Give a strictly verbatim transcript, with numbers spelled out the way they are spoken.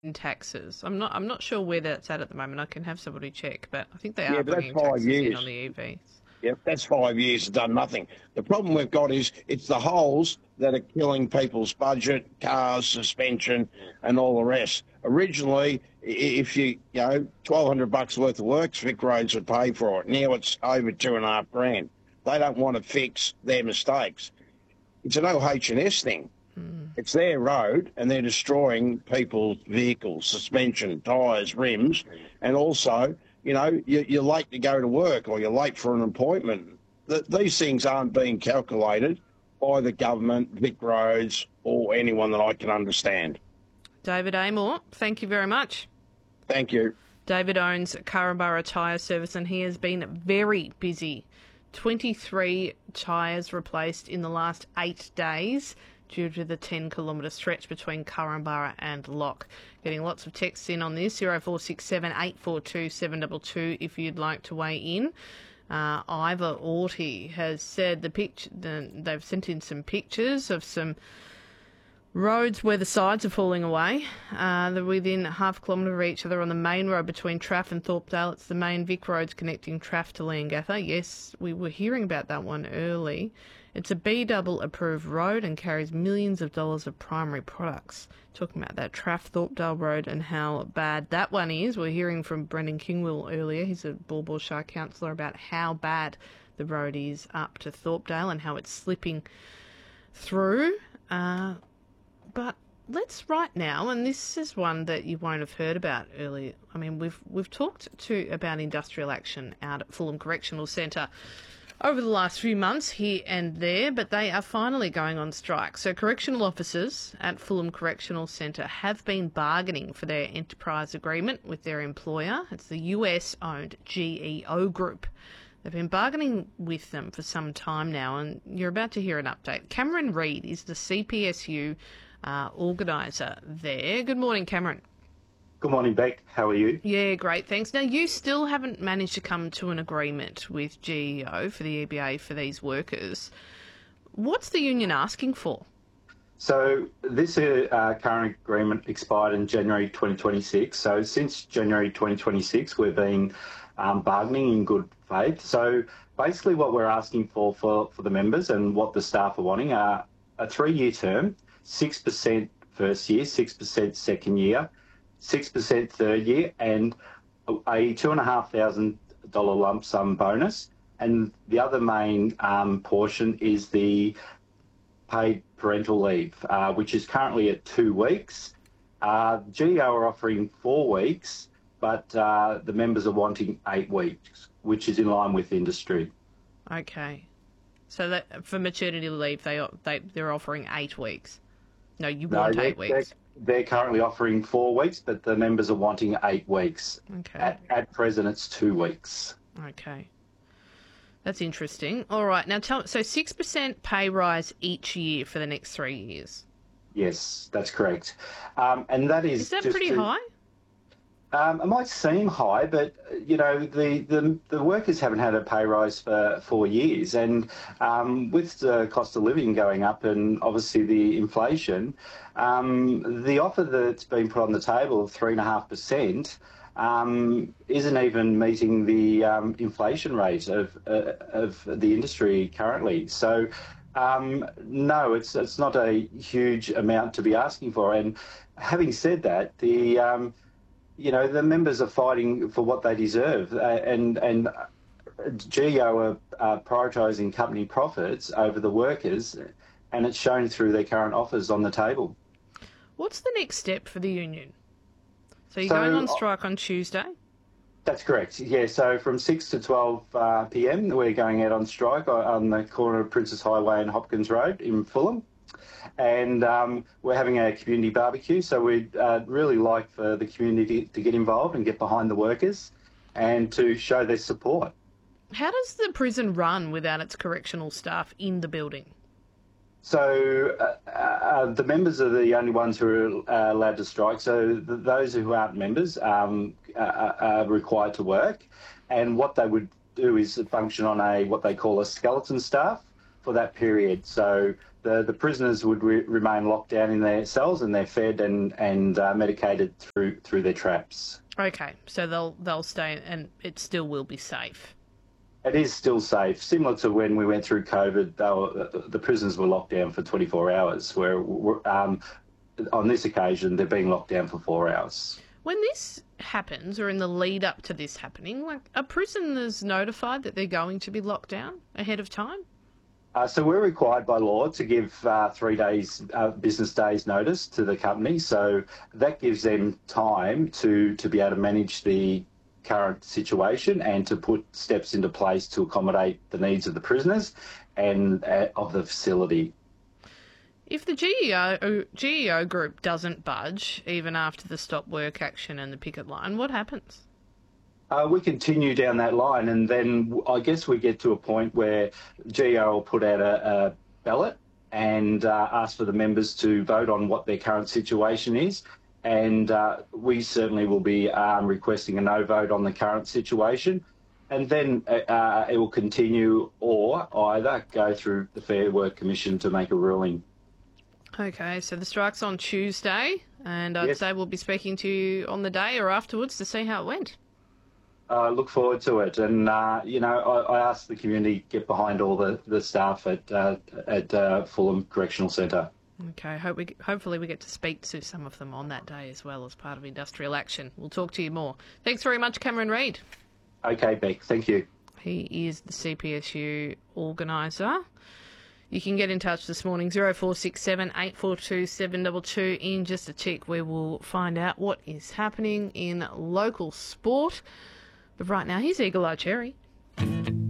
taxes. I'm not I'm not sure where that's at at the moment. I can have somebody check, but I think they Yeah, are but that's bringing five taxes in years. on the E Vs. Yep, that's five years and done nothing. The problem we've got is it's the holes that are killing people's budget, cars, suspension, and all the rest. Originally, i- if you, you know, twelve hundred bucks worth of works, Vic Roads would pay for it. Now it's over two and a half grand. They don't want to fix their mistakes. It's an O H and S thing. Mm. It's their road, and they're destroying people's vehicles, suspension, tyres, rims, and also, you know, you, you're late to go to work or you're late for an appointment. Th- these things aren't being calculated by the government, Vic Roads, or anyone that I can understand. David Amor, thank you very much. Thank you. David owns Carrabburra Tyre Service and he has been very busy. twenty-three tyres replaced in the last eight days due to the ten kilometre stretch between Carrabburra and Lock. Getting lots of texts in on this, zero four six seven, eight four two, seven two two if you'd like to weigh in. Uh, Ivor Orty has said the picture, the, they've sent in some pictures of some roads where the sides are falling away. Uh, they're within half a kilometre of each other on the main road between Traff and Thorpedale. It's the main Vic roads connecting Traff to Leongatha. Yes, we were hearing about that one early. It's a B-double approved road and carries millions of dollars of primary products. Talking about that Traff Thorpedale road and how bad that one is. We're hearing from Brendan Kingwill earlier. He's a Baw Baw Shire councillor about how bad the road is up to Thorpedale and how it's slipping through. Uh, But let's right now, and this is one that you won't have heard about earlier. I mean, we've we've talked to about industrial action out at Fulham Correctional Centre over the last few months here and there, but they are finally going on strike. So correctional officers at Fulham Correctional Centre have been bargaining for their enterprise agreement with their employer. It's the U S-owned G E O Group. They've been bargaining with them for some time now, and you're about to hear an update. Cameron Reid is the C P S U Uh, organiser there. Good morning, Cameron. Good morning, Beck. How are you? Yeah, great, thanks. Now, you still haven't managed to come to an agreement with G E O for the E B A for these workers. What's the union asking for? So this uh, current agreement expired in January twenty twenty-six. So since January twenty twenty-six, we've been um, bargaining in good faith. So basically what we're asking for, for for the members and what the staff are wanting are a three-year term, six percent first year, six percent second year, six percent third year, and a two thousand five hundred dollars lump sum bonus. And the other main um, portion is the paid parental leave, uh, which is currently at two weeks. Uh, G E O are offering four weeks, but uh, the members are wanting eight weeks, which is in line with industry. Okay. So that for maternity leave, they, they, they're offering eight weeks. No, you want no, eight they're, weeks. They're, they're currently offering four weeks, but the members are wanting eight weeks. Okay. At, at present, it's two weeks. Okay. That's interesting. All right. Now, tell so six percent pay rise each year for the next three years. Yes, that's correct. Um, and that is Is that just pretty to, high? Um, it might seem high, but, you know, the, the, the workers haven't had a pay rise for four years. And um, with the cost of living going up and obviously the inflation, um, the offer that's been put on the table of three point five percent um, isn't even meeting the um, inflation rate of, uh, of the industry currently. So, um, no, it's, it's not a huge amount to be asking for. And having said that, the... Um, You know, the members are fighting for what they deserve, uh, and and G E O are uh, prioritising company profits over the workers, and it's shown through their current offers on the table. What's the next step for the union? So you're So, going on strike on Tuesday? That's correct, yeah. So from six to twelve uh, p m, we're going out on strike on the corner of Princess Highway and Hopkins Road in Fulham. And um, we're having a community barbecue, so we'd uh, really like for the community to get involved and get behind the workers and to show their support. How does the prison run without its correctional staff in the building? So uh, uh, the members are the only ones who are uh, allowed to strike. So th- those who aren't members um, are, are required to work. And what they would do is function on a what they call a skeleton staff for that period. So The, the prisoners would re- remain locked down in their cells, and they're fed and and uh, medicated through through their traps. Okay, so they'll they'll stay, and it still will be safe. It is still safe, similar to when we went through COVID. They were, the prisoners were locked down for twenty-four hours, where um, on this occasion they're being locked down for four hours. When this happens, or in the lead up to this happening, like, are prisoners notified that they're going to be locked down ahead of time? Uh, so we're required by law to give uh, three days, uh, business days notice to the company. So that gives them time to, to be able to manage the current situation and to put steps into place to accommodate the needs of the prisoners and uh, of the facility. If the G E O, G E O group doesn't budge, even after the stop work action and the picket line, what happens? Uh, we continue down that line, and then I guess we get to a point where G E O will put out a, a ballot and uh, ask for the members to vote on what their current situation is. And uh, we certainly will be um, requesting a no vote on the current situation. And then uh, it will continue, or either go through the Fair Work Commission to make a ruling. Okay, so the strike's on Tuesday, and I'd Yes. say we'll be speaking to you on the day or afterwards to see how it went. I uh, look forward to it, and uh, you know, I, I ask the community to get behind all the, the staff at uh, at uh, Fulham Correctional Centre. Okay, hope we, hopefully we get to speak to some of them on that day as well as part of Industrial Action. We'll talk to you more. Thanks very much, Cameron Reid. Okay, Beck, thank you. He is the C P S U organiser. You can get in touch this morning, zero four six seven, eight four two, seven two two. In just a tick, we will find out what is happening in local sport. But right now, here's Eagle Eye Cherry.